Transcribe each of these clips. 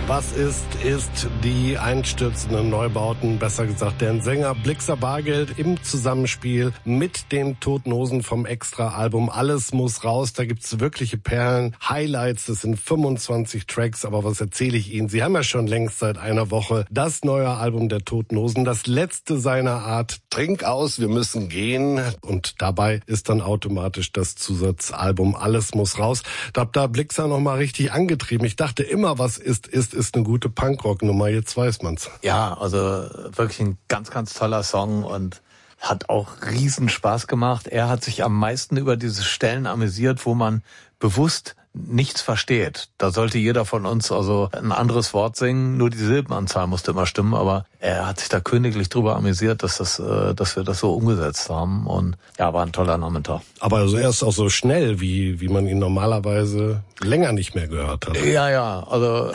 Was ist die einstürzenden Neubauten, besser gesagt deren Sänger Blixa Bargeld im Zusammenspiel mit den Toten Hosen vom Extra-Album Alles muss raus. Da gibt's wirkliche Perlen, Highlights, das sind 25 Tracks, aber was erzähle ich Ihnen? Sie haben ja schon längst seit einer Woche das neue Album der Toten Hosen, das letzte seiner Art. Trink aus, wir müssen gehen. Und dabei ist dann automatisch das Zusatzalbum Alles muss raus. Da hat da Blixa noch mal richtig angetrieben. Ich dachte immer, was ist eine gute Punkrock-Nummer. Jetzt weiß man's. Ja, also wirklich ein ganz, ganz toller Song und hat auch riesen Spaß gemacht. Er hat sich am meisten über diese Stellen amüsiert, wo man bewusst nichts versteht. Da sollte jeder von uns also ein anderes Wort singen, nur die Silbenanzahl musste immer stimmen, aber er hat sich da königlich drüber amüsiert, dass wir das so umgesetzt haben und ja, war ein toller Nachmittag. Aber also er ist auch so schnell, wie man ihn normalerweise länger nicht mehr gehört hat. Ja, also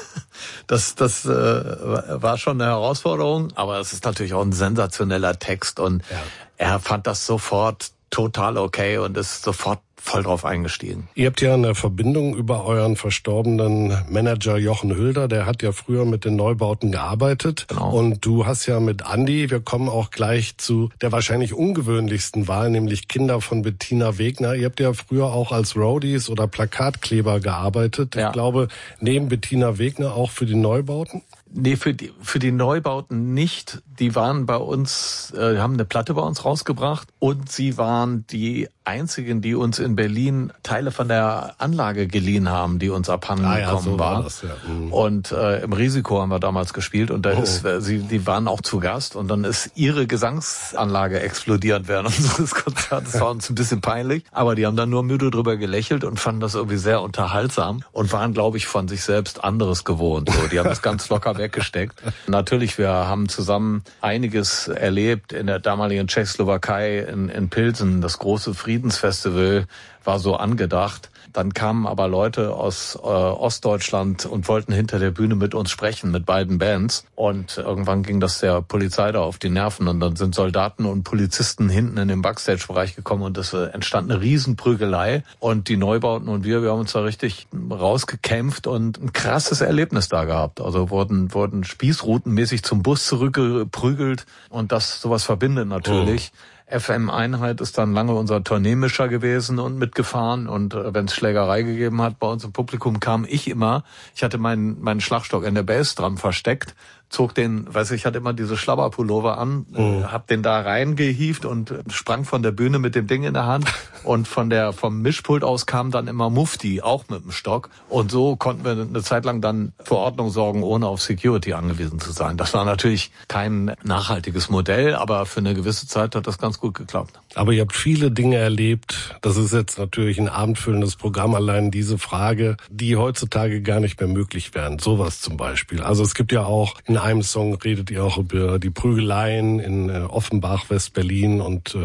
das war schon eine Herausforderung, aber es ist natürlich auch ein sensationeller Text und er fand das sofort total okay und ist sofort voll drauf eingestiegen. Ihr habt ja eine Verbindung über euren verstorbenen Manager Jochen Hülder, der hat ja früher mit den Neubauten gearbeitet. Genau. Und du hast ja mit Andi, wir kommen auch gleich zu der wahrscheinlich ungewöhnlichsten Wahl, nämlich Kinder von Bettina Wegner. Ihr habt ja früher auch als Roadies oder Plakatkleber gearbeitet. Ja. Ich glaube, neben Bettina Wegner auch für die Neubauten? Nee, für die Neubauten nicht. Die waren bei uns, haben eine Platte bei uns rausgebracht und sie waren die einzigen, die uns in Berlin Teile von der Anlage geliehen haben, die uns abhanden gekommen so war. Das, ja. Und im Risiko haben wir damals gespielt und die waren auch zu Gast und dann ist ihre Gesangsanlage explodiert während unseres Konzerts. Das war uns ein bisschen peinlich, aber die haben dann nur müde drüber gelächelt und fanden das irgendwie sehr unterhaltsam und waren, glaube ich, von sich selbst anderes gewohnt. So, die haben das ganz locker weggesteckt. Natürlich, wir haben zusammen einiges erlebt in der damaligen Tschechoslowakei in Pilsen. Das große Friedensfestival war so angedacht. Dann kamen aber Leute aus Ostdeutschland und wollten hinter der Bühne mit uns sprechen, mit beiden Bands. Und irgendwann ging das der Polizei da auf die Nerven. Und dann sind Soldaten und Polizisten hinten in den Backstage-Bereich gekommen und es entstand eine Riesenprügelei. Und die Neubauten und wir haben uns da richtig rausgekämpft und ein krasses Erlebnis da gehabt. Also wurden spießrutenmäßig zum Bus zurückgeprügelt und das sowas verbindet natürlich. FM-Einheit ist dann lange unser Tourneemischer gewesen und mitgefahren und wenn es Schlägerei gegeben hat bei uns im Publikum kam ich immer, ich hatte meinen Schlagstock in der Bassdrum versteckt, zog ich hatte immer diese Schlabberpullover an, hab den da reingehievt und sprang von der Bühne mit dem Ding in der Hand und vom Mischpult aus kam dann immer Mufti, auch mit dem Stock und so konnten wir eine Zeit lang dann für Ordnung sorgen, ohne auf Security angewiesen zu sein. Das war natürlich kein nachhaltiges Modell, aber für eine gewisse Zeit hat das ganz gut geklappt. Aber ihr habt viele Dinge erlebt, das ist jetzt natürlich ein abendfüllendes Programm, allein diese Frage, die heutzutage gar nicht mehr möglich wären, sowas zum Beispiel. Also es gibt ja auch in einem Song redet ihr auch über die Prügeleien in Offenbach, West-Berlin und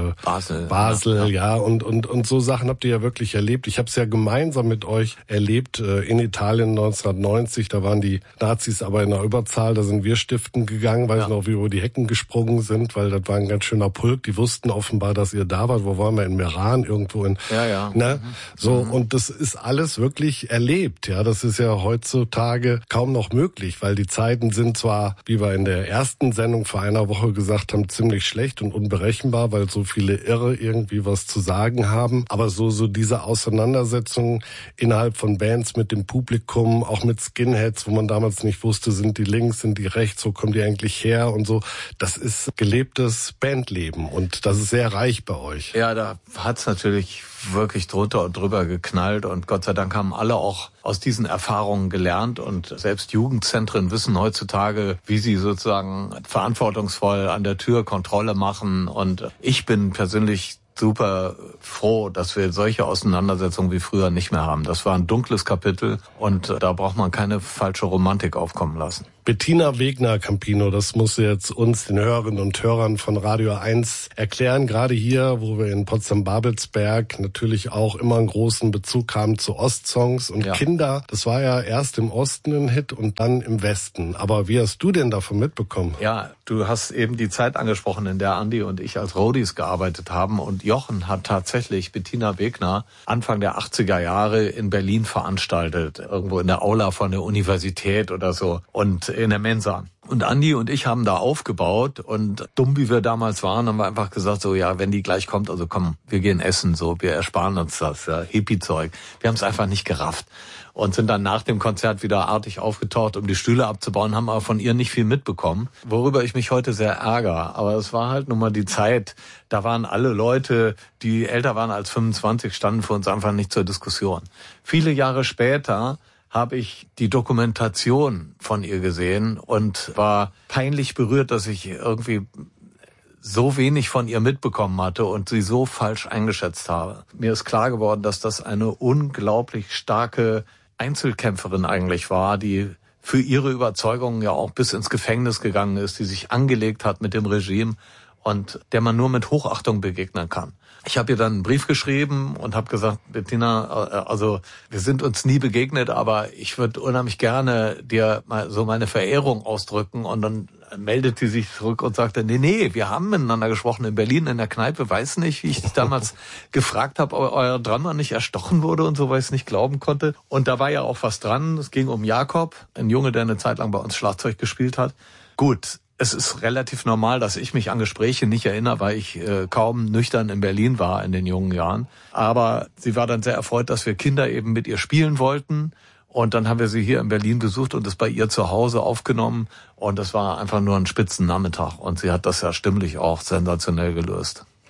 Basel, ja. Und so Sachen habt ihr ja wirklich erlebt. Ich habe es ja gemeinsam mit euch erlebt in Italien 1990. Da waren die Nazis aber in der Überzahl. Da sind wir stiften gegangen, weiß noch, wie wir über die Hecken gesprungen sind, weil das war ein ganz schöner Pulk. Die wussten offenbar, dass ihr da wart. Wo waren wir? In Meran, irgendwo in... Ne? So, und das ist alles wirklich erlebt. Ja, das ist ja heutzutage kaum noch möglich, weil die Zeiten sind zwar, wie wir in der ersten Sendung vor einer Woche gesagt haben, ziemlich schlecht und unberechenbar, weil so viele Irre irgendwie was zu sagen haben. Aber so diese Auseinandersetzungen innerhalb von Bands mit dem Publikum, auch mit Skinheads, wo man damals nicht wusste, sind die links, sind die rechts, wo kommen die eigentlich her und so. Das ist gelebtes Bandleben und das ist sehr reich bei euch. Ja, da hat's natürlich wirklich drunter und drüber geknallt und Gott sei Dank haben alle auch aus diesen Erfahrungen gelernt und selbst Jugendzentren wissen heutzutage, wie sie sozusagen verantwortungsvoll an der Tür Kontrolle machen und ich bin persönlich super froh, dass wir solche Auseinandersetzungen wie früher nicht mehr haben. Das war ein dunkles Kapitel und da braucht man keine falsche Romantik aufkommen lassen. Bettina Wegner, Campino, das muss jetzt uns, den Hörerinnen und Hörern von Radio 1 erklären. Gerade hier, wo wir in Potsdam-Babelsberg natürlich auch immer einen großen Bezug haben zu Ostsongs und Kinder. Das war ja erst im Osten ein Hit und dann im Westen. Aber wie hast du denn davon mitbekommen? Ja, du hast eben die Zeit angesprochen, in der Andi und ich als Roadies gearbeitet haben. Und Jochen hat tatsächlich Bettina Wegner Anfang der 80er Jahre in Berlin veranstaltet. Irgendwo in der Aula von der Universität oder so. Und in der Mensa. Und Andi und ich haben da aufgebaut und dumm wie wir damals waren, haben wir einfach gesagt, so ja, wenn die gleich kommt, also komm, wir gehen essen, so, wir ersparen uns das, ja, Hippie-Zeug. Wir haben es einfach nicht gerafft und sind dann nach dem Konzert wieder artig aufgetaucht, um die Stühle abzubauen, haben aber von ihr nicht viel mitbekommen, worüber ich mich heute sehr ärgere. Aber es war halt nun mal die Zeit, da waren alle Leute, die älter waren als 25, standen für uns einfach nicht zur Diskussion. Viele Jahre später habe ich die Dokumentation von ihr gesehen und war peinlich berührt, dass ich irgendwie so wenig von ihr mitbekommen hatte und sie so falsch eingeschätzt habe. Mir ist klar geworden, dass das eine unglaublich starke Einzelkämpferin eigentlich war, die für ihre Überzeugungen ja auch bis ins Gefängnis gegangen ist, die sich angelegt hat mit dem Regime und der man nur mit Hochachtung begegnen kann. Ich habe ihr dann einen Brief geschrieben und habe gesagt, Bettina, also wir sind uns nie begegnet, aber ich würde unheimlich gerne dir mal so meine Verehrung ausdrücken. Und dann meldet sie sich zurück und sagte, nee, wir haben miteinander gesprochen in Berlin in der Kneipe, weiß nicht, wie ich dich damals gefragt habe, ob euer Drummer nicht erstochen wurde und so, weil ich es nicht glauben konnte. Und da war ja auch was dran, es ging um Jakob, ein Junge, der eine Zeit lang bei uns Schlagzeug gespielt hat. Gut. Es ist relativ normal, dass ich mich an Gespräche nicht erinnere, weil ich kaum nüchtern in Berlin war in den jungen Jahren. Aber sie war dann sehr erfreut, dass wir Kinder eben mit ihr spielen wollten. Und dann haben wir sie hier in Berlin besucht und es bei ihr zu Hause aufgenommen. Und das war einfach nur ein Spitzennachmittag. Und sie hat das ja stimmlich auch sensationell gelöst.